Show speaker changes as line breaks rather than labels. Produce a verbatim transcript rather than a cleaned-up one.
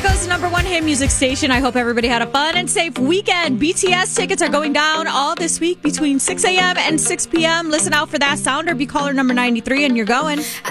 Chico's number one hit music station. I hope everybody had a fun and safe weekend. B T S tickets are going down all this week between six a.m. and six p.m. Listen out for that sound or be caller number ninety-three and you're going.